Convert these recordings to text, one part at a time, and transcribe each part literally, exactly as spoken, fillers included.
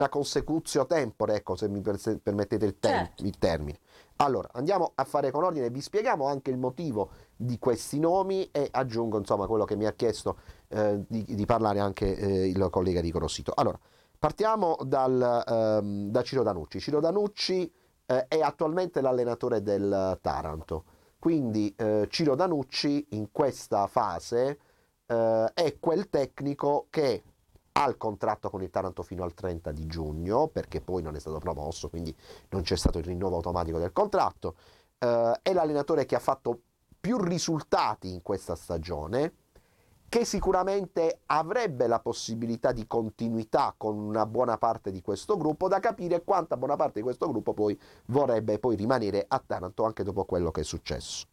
una consecutio tempore, ecco, se mi per- permettete il, tem- Certo. il termine. Allora, andiamo a fare con ordine, vi spieghiamo anche il motivo di questi nomi e aggiungo insomma quello che mi ha chiesto eh, di, di parlare anche eh, il collega Nico Rossito. Allora, partiamo dal, ehm, da Ciro Danucci. Ciro Danucci eh, è attualmente l'allenatore del Taranto, quindi eh, Ciro Danucci in questa fase eh, è quel tecnico che ha il contratto con il Taranto fino al trenta di giugno, perché poi non è stato promosso, quindi non c'è stato il rinnovo automatico del contratto. Eh, è l'allenatore che ha fatto più risultati in questa stagione, che sicuramente avrebbe la possibilità di continuità con una buona parte di questo gruppo, da capire quanta buona parte di questo gruppo poi vorrebbe poi rimanere a Taranto anche dopo quello che è successo.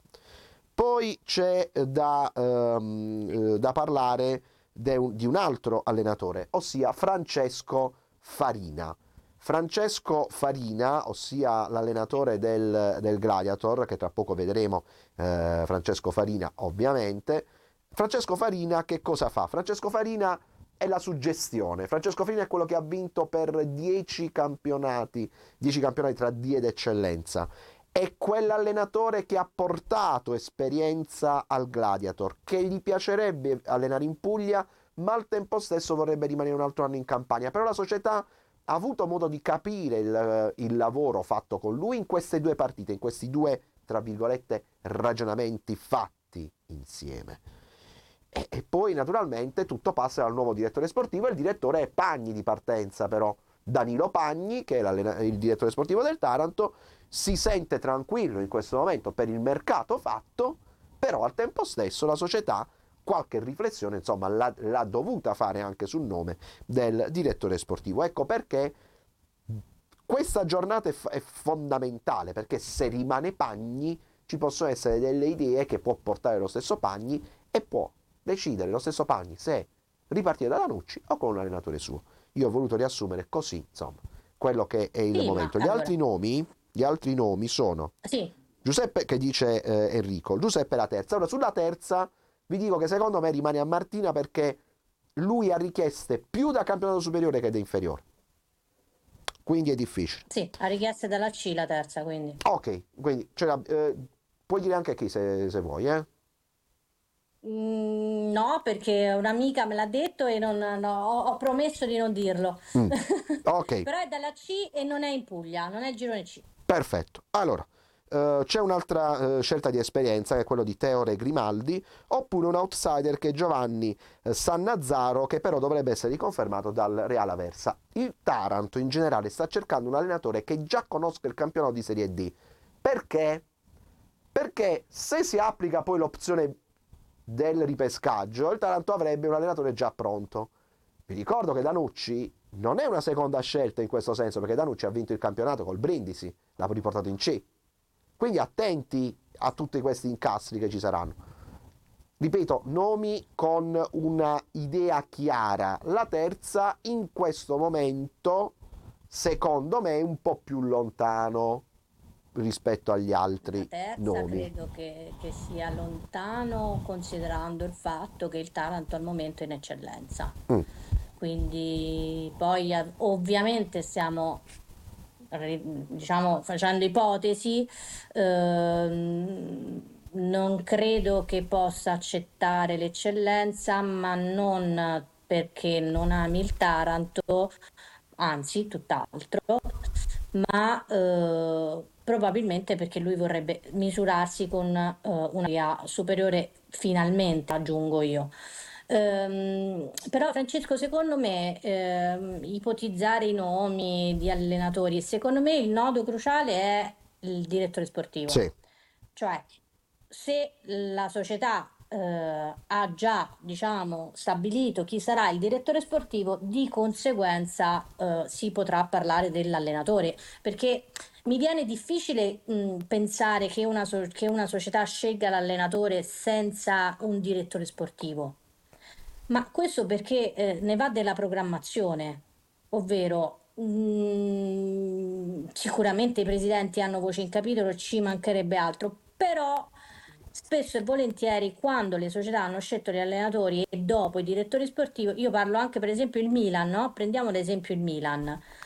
Poi c'è da, ehm, eh, da parlare de un, di un altro allenatore, ossia Francesco Farina. Francesco Farina, ossia l'allenatore del, del Gladiator, che tra poco vedremo, eh, Francesco Farina ovviamente. Francesco Farina che cosa fa? Francesco Farina è la suggestione. Francesco Farina è quello che ha vinto per dieci campionati, dieci campionati tra D ed eccellenza. È quell'allenatore che ha portato esperienza al Gladiator, che gli piacerebbe allenare in Puglia, ma al tempo stesso vorrebbe rimanere un altro anno in Campania. Però la società ha avuto modo di capire il, il lavoro fatto con lui in queste due partite, in questi due, tra virgolette, ragionamenti fatti insieme. E, e poi naturalmente tutto passa al nuovo direttore sportivo e il direttore è Pagni di partenza però. Danilo Pagni, che è il direttore sportivo del Taranto, si sente tranquillo in questo momento per il mercato fatto, però al tempo stesso la società qualche riflessione insomma l'ha, l'ha dovuta fare anche sul nome del direttore sportivo. Ecco perché questa giornata è, f- è fondamentale, perché se rimane Pagni ci possono essere delle idee che può portare lo stesso Pagni e può decidere lo stesso Pagni se ripartire da Danucci o con un allenatore suo. Io ho voluto riassumere così, insomma, quello che è il Sì, ma momento. Gli allora, altri nomi, gli altri nomi sono sì, Giuseppe, che dice eh, Enrico, Giuseppe la terza. Ora sulla terza vi dico che secondo me rimane a Martina perché lui ha richieste più da campionato superiore che da inferiore. Quindi è difficile. sì, ha richieste dalla C la terza, quindi. Ok, quindi cioè, eh, puoi dire anche chi se, se vuoi, eh? Mm, no, perché un'amica me l'ha detto e non, no, ho, ho promesso di non dirlo. Mm. Ok, Però è dalla C e non è in Puglia, non è il girone C. perfetto. Allora, eh, c'è un'altra eh, scelta di esperienza che è quello di Teore Grimaldi, oppure un outsider che è Giovanni eh, Sannazzaro, che però dovrebbe essere riconfermato dal Real Aversa. Il Taranto in generale sta cercando un allenatore che già conosca il campionato di Serie D. Perché? Perché se si applica poi l'opzione del ripescaggio, il Taranto avrebbe un allenatore già pronto. Vi ricordo che Danucci non è una seconda scelta in questo senso, perché Danucci ha vinto il campionato col Brindisi, l'ha riportato in C. Quindi attenti a tutti questi incastri che ci saranno. Ripeto, nomi con una idea chiara. La terza, in questo momento, secondo me, è un po' più lontano rispetto agli La altri terza nomi. credo che, che sia lontano considerando il fatto che il Taranto al momento è in eccellenza. Mm. Quindi poi eh, ovviamente stiamo ri- diciamo facendo ipotesi, ehm, non credo che possa accettare l'eccellenza, ma non perché non ami il Taranto, anzi tutt'altro, ma eh, probabilmente perché lui vorrebbe misurarsi con eh, una via superiore, finalmente, aggiungo io. Ehm, però Francesco, secondo me, ehm, ipotizzare i nomi di allenatori, secondo me il nodo cruciale è il direttore sportivo. Sì. Cioè, se la società eh, ha già, diciamo, stabilito chi sarà il direttore sportivo, di conseguenza eh, si potrà parlare dell'allenatore, perché mi viene difficile mh, pensare che una, so- che una società scelga l'allenatore senza un direttore sportivo. Ma questo perché eh, ne va della programmazione, ovvero mm, sicuramente i presidenti hanno voce in capitolo, ci mancherebbe altro, però spesso e volentieri quando le società hanno scelto gli allenatori e dopo i direttori sportivi, io parlo anche per esempio il Milan, no? Prendiamo ad esempio il Milan.